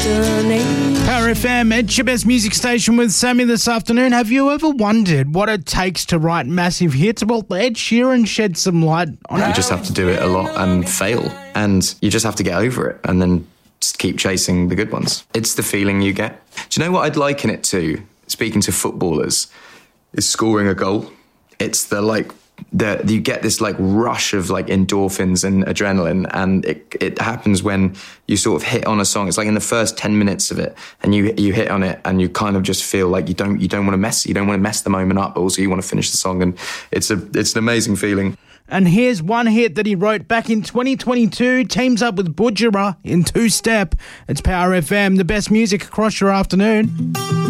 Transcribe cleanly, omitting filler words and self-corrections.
Power FM, it's your best music station with Sammy this afternoon. Have you ever wondered what it takes to write massive hits? Well, Ed Sheeran shed some light on it. You just have to do it a lot and fail, and you just have to get over it and then just keep chasing the good ones. It's the feeling you get. Do you know what I'd liken it to, speaking to footballers, is scoring a goal. It's you get this rush of endorphins and adrenaline, and it happens when you sort of hit on a song. It's like in the first 10 minutes of it, and you hit on it, and you kind of just feel like you don't want to mess the moment up, but also you want to finish the song, and it's an amazing feeling. And here's one hit that he wrote back in 2022, teams up with Budjerah in Two Step. It's Power FM, the best music across your afternoon.